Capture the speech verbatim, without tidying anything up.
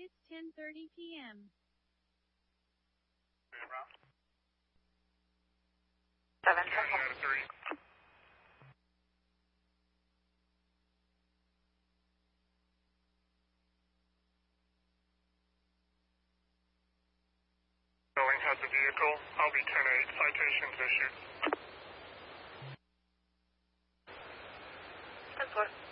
It's ten thirty p m Seven. Going has a vehicle. I'll be ten eight. Citations issued. ten four.